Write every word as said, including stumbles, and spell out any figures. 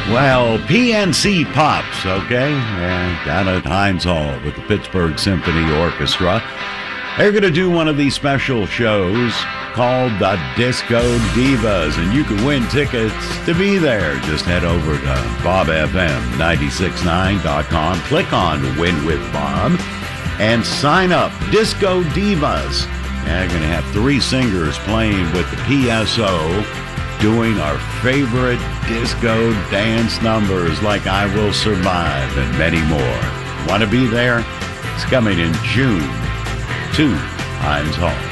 Well, P N C Pops, okay? Yeah, down at Heinz Hall with the Pittsburgh Symphony Orchestra. They're going to do one of these special shows called the Disco Divas, and you can win tickets to be there. Just head over to bob f m nine six nine dot com, click on Win with Bob, and sign up. Disco Divas. Yeah, they're going to have three singers playing with the P S O, doing our favorite disco dance numbers like I Will Survive and many more. Want to be there? It's coming in June to Heinz Hall.